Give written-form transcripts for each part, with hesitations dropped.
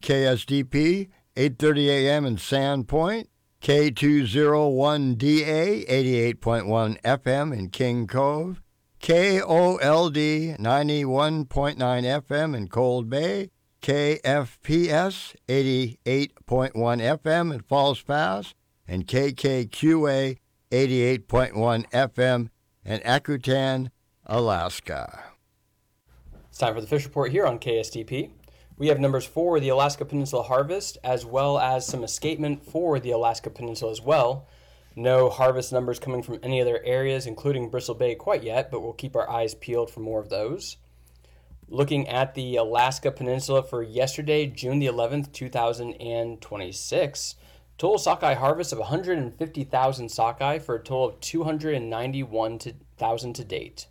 KSDP, 8:30 a.m. in Sandpoint, K201DA, 88.1 FM in King Cove, KOLD, 91.9 FM in Cold Bay, KFPS, 88.1 FM in Falls Pass, and KKQA, 88.1 FM in Akutan, Alaska. It's time for the Fish Report here on KSDP. We have numbers for the Alaska Peninsula harvest, as well as some escapement for the Alaska Peninsula as well. No harvest numbers coming from any other areas, including Bristol Bay quite yet, but we'll keep our eyes peeled for more of those. Looking at the Alaska Peninsula for yesterday, June the 11th, 2026, total sockeye harvest of 150,000 sockeye for a total of 291,000 to date.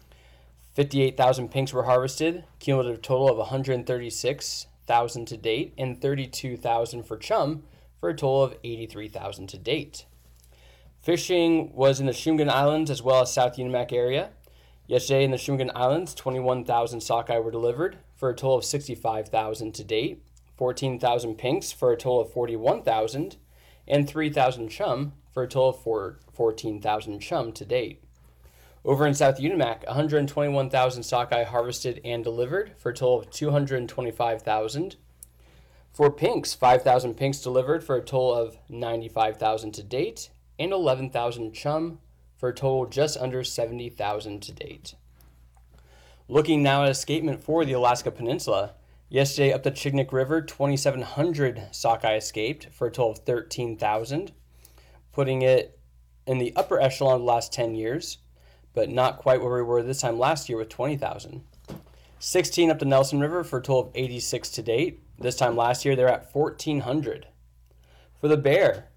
58,000 pinks were harvested, cumulative total of 136,000 to date, and 32,000 for chum for a total of 83,000 to date. Fishing was in the Shumgan Islands as well as South Unimak area. Yesterday in the Shumgan Islands, 21,000 sockeye were delivered for a total of 65,000 to date, 14,000 pinks for a total of 41,000, and 3,000 chum for a total of 14,000 chum to date. Over in South Unimak, 121,000 sockeye harvested and delivered for a total of 225,000. For pinks, 5,000 pinks delivered for a total of 95,000 to date, and 11,000 chum for a total just under 70,000 to date. Looking now at escapement for the Alaska Peninsula, yesterday up the Chignik River, 2,700 sockeye escaped for a total of 13,000, putting it in the upper echelon of the last 10 years, but not quite where we were this time last year with 20,000. 16 up the Nelson River for a total of 86 to date. This time last year, they're at 1,400. For the Bear,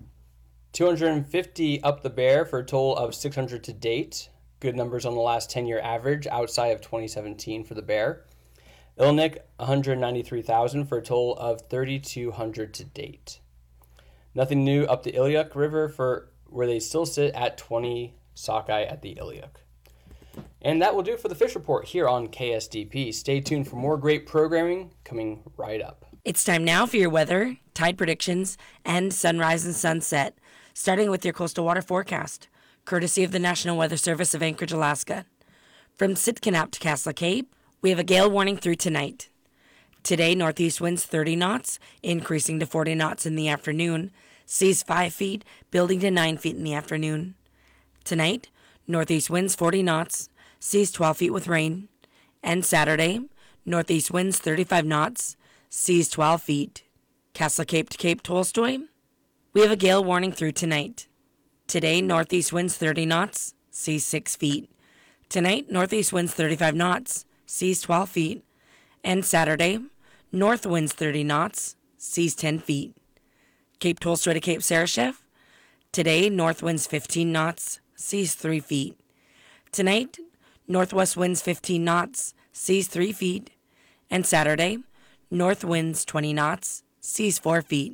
250 up the Bear for a total of 600 to date. Good numbers on the last 10-year average outside of 2017 for the Bear. Ilnik, 193,000 for a total of 3,200 to date. Nothing new up the Iliuk River for where they still sit at 20 sockeye at the Iliuk. And that will do it for the Fish Report here on KSDP. Stay tuned for more great programming coming right up. It's time now for your weather, tide predictions, and sunrise and sunset, starting with your coastal water forecast, courtesy of the National Weather Service of Anchorage, Alaska. From Sitkinnap to Castle Cape, we have a gale warning through tonight. Today, northeast winds 30 knots, increasing to 40 knots in the afternoon, seas 5 feet, building to 9 feet in the afternoon. Tonight, northeast winds 40 knots, seas 12 feet with rain. And Saturday, northeast winds 35 knots, seas 12 feet. Castle Cape to Cape Tolstoy, we have a gale warning through tonight. Today, northeast winds 30 knots, seas 6 feet. Tonight, northeast winds 35 knots, seas 12 feet. And Saturday, north winds 30 knots, seas 10 feet. Cape Tolstoy to Cape Sarychev, today, north winds 15 knots, seas 3 feet. Tonight, northwest winds 15 knots, seas 3 feet. And Saturday, north winds 20 knots, seas 4 feet.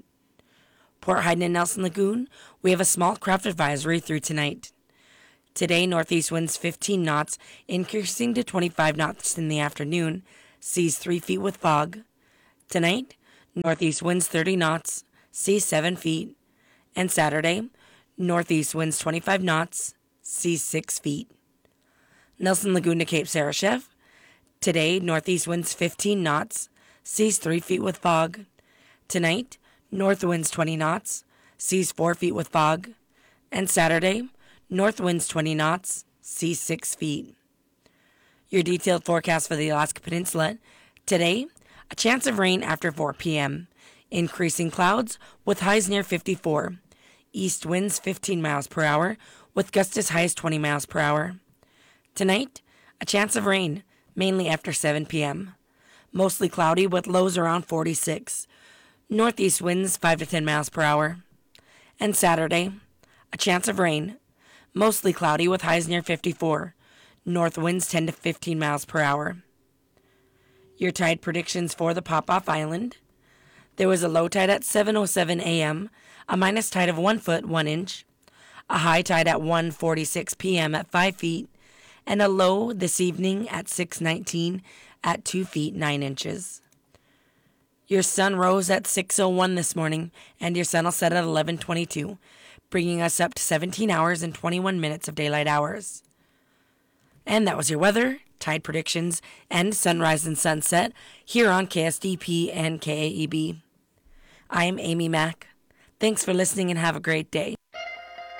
Port Hayden and Nelson Lagoon, we have a small craft advisory through tonight. Today, northeast winds 15 knots, increasing to 25 knots in the afternoon, seas 3 feet with fog. Tonight, northeast winds 30 knots, seas 7 feet. And Saturday, northeast winds 25 knots, seas 6 feet. Nelson Lagoon to Cape Sarychev, today, northeast winds 15 knots, seas 3 feet with fog. Tonight, north winds 20 knots, seas 4 feet with fog. And Saturday, north winds 20 knots, seas 6 feet. Your detailed forecast for the Alaska Peninsula. Today, a chance of rain after 4 p.m. Increasing clouds with highs near 54. East winds 15 miles per hour with gusts as high as 20 miles per hour. Tonight, a chance of rain, mainly after 7 p.m. Mostly cloudy with lows around 46. Northeast winds 5 to 10 miles per hour. And Saturday, a chance of rain, mostly cloudy with highs near 54. North winds 10 to 15 miles per hour. Your tide predictions for the Pop-Off Island. There was a low tide at 7:07 a.m., a minus tide of 1 foot 1 inch, a high tide at 1:46 p.m. at 5 feet, and a low this evening at 6:19 at 2 feet 9 inches. Your sun rose at 6:01 this morning, and your sun will set at 11:22, bringing us up to 17 hours and 21 minutes of daylight hours. And that was your weather, tide predictions, and sunrise and sunset here on KSDP and KAEB. I'm Amy Mack. Thanks for listening and have a great day.